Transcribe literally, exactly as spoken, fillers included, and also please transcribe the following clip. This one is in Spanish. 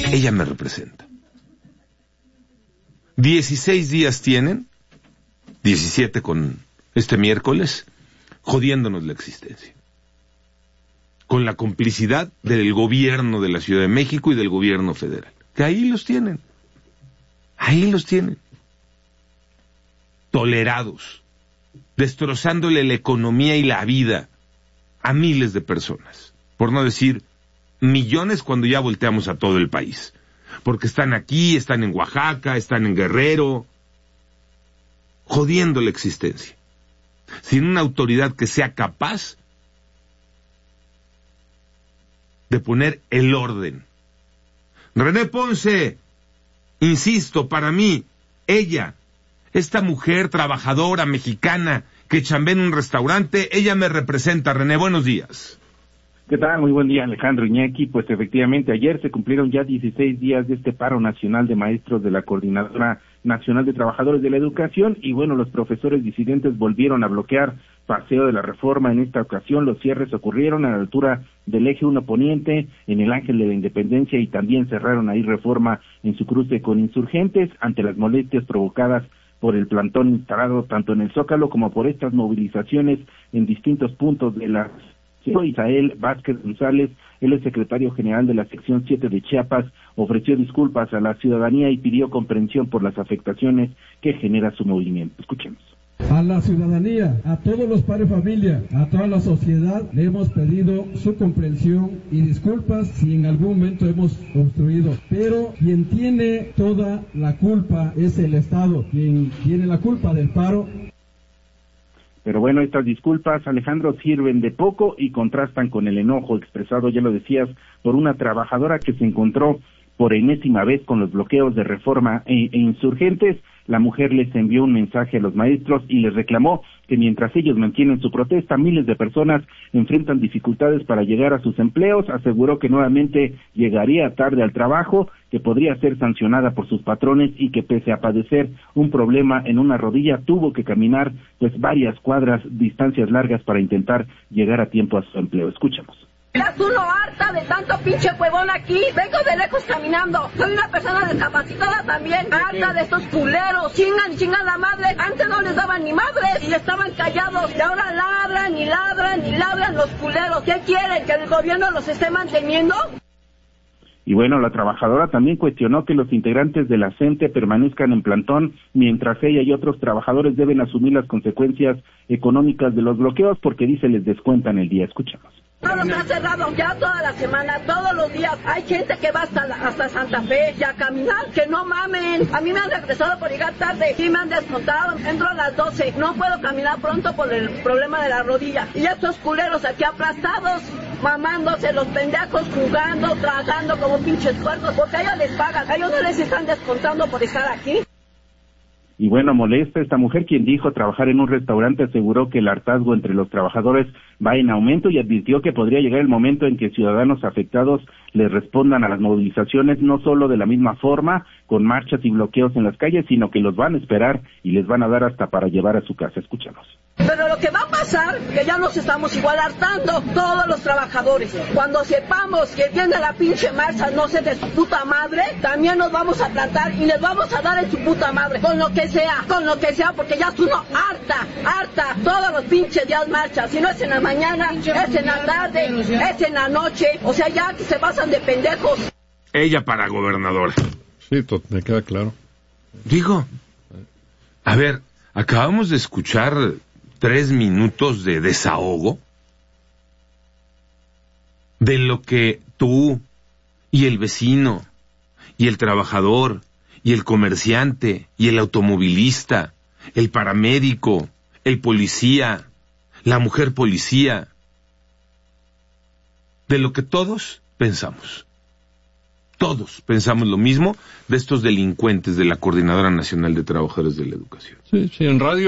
Ella me representa. dieciséis días tienen, diecisiete con este miércoles, jodiéndonos la existencia. Con la complicidad del gobierno de la Ciudad de México y del gobierno federal. Que ahí los tienen. Ahí los tienen. Tolerados. Destrozándole la economía y la vida a miles de personas. Por no decir millones cuando ya volteamos a todo el país. Porque están aquí, están en Oaxaca, están en Guerrero. Jodiendo la existencia. Sin una autoridad que sea capaz de poner el orden. René Ponce, insisto, para mí, ella, esta mujer trabajadora mexicana que chambea en un restaurante, ella me representa. René, buenos días. ¿Qué tal? Muy buen día, Alejandro Iñaki. Pues efectivamente, ayer se cumplieron ya dieciséis días de este paro nacional de maestros de la Coordinadora Nacional de Trabajadores de la Educación y bueno, los profesores disidentes volvieron a bloquear Paseo de la Reforma. En esta ocasión los cierres ocurrieron a la altura del eje uno Poniente, en el Ángel de la Independencia y también cerraron ahí Reforma en su cruce con Insurgentes ante las molestias provocadas por el plantón instalado tanto en el Zócalo como por estas movilizaciones en distintos puntos de la ciudad. Isael Vázquez González, él es secretario general de la sección siete de Chiapas, ofreció disculpas a la ciudadanía y pidió comprensión por las afectaciones que genera su movimiento. Escuchemos. A la ciudadanía, a todos los padres de familia, a toda la sociedad, le hemos pedido su comprensión y disculpas si en algún momento hemos obstruido. Pero quien tiene toda la culpa es el Estado, quien tiene la culpa del paro. Pero bueno, estas disculpas, Alejandro, sirven de poco y contrastan con el enojo expresado, ya lo decías, por una trabajadora que se encontró por enésima vez con los bloqueos de Reforma e, e Insurgentes. La mujer les envió un mensaje a los maestros y les reclamó que mientras ellos mantienen su protesta, miles de personas enfrentan dificultades para llegar a sus empleos. Aseguró que nuevamente llegaría tarde al trabajo, que podría ser sancionada por sus patrones y que pese a padecer un problema en una rodilla, tuvo que caminar pues varias cuadras, distancias largas para intentar llegar a tiempo a su empleo. Escuchamos. Ya tú no harta de tanto pinche huevón aquí. Vengo de lejos caminando. Soy una persona discapacitada también. Harta de estos culeros. Chingan y chingan la madre. Antes no les daban ni madres y estaban callados. Y ahora ladran y ladran y ladran los culeros. ¿Qué quieren? ¿Que el gobierno los esté manteniendo? Y bueno, la trabajadora también cuestionó que los integrantes de la CENTE permanezcan en plantón mientras ella y otros trabajadores deben asumir las consecuencias económicas de los bloqueos porque dice les descuentan el día. Escuchamos. Todo está cerrado ya toda la semana, todos los días. Hay gente que va hasta, la, hasta Santa Fe y a caminar, que no mamen. A mí me han regresado por llegar tarde, sí me han descontado, entro a las doce. No puedo caminar pronto por el problema de la rodilla. Y estos culeros aquí aplastados, mamándose, los pendejos jugando, trabajando como pinches puercos, porque a ellos les pagan, a ellos no les están descontando por estar aquí. Y bueno, molesta esta mujer, quien dijo trabajar en un restaurante, aseguró que el hartazgo entre los trabajadores va en aumento y advirtió que podría llegar el momento en que ciudadanos afectados les respondan a las movilizaciones no solo de la misma forma, con marchas y bloqueos en las calles, sino que los van a esperar y les van a dar hasta para llevar a su casa. Escuchamos. Pero lo que va a pasar, que ya nos estamos igual hartando todos los trabajadores. Cuando sepamos que viene la pinche marcha, no sé, de su puta madre, también nos vamos a plantar y les vamos a dar en su puta madre, con lo que sea, con lo que sea, porque ya es uno harta, harta, todos los pinches días marchas. Si no es en la mañana, es en la tarde, es en la noche, o sea, ya que se pasan de pendejos. Ella para gobernadora. Sí, me queda claro. Digo, a ver, acabamos de escuchar tres minutos de desahogo de lo que tú y el vecino y el trabajador y el comerciante y el automovilista, el paramédico, el policía, la mujer policía, de lo que todos pensamos. Todos pensamos lo mismo de estos delincuentes de la Coordinadora Nacional de Trabajadores de la Educación. Sí, sí, en radio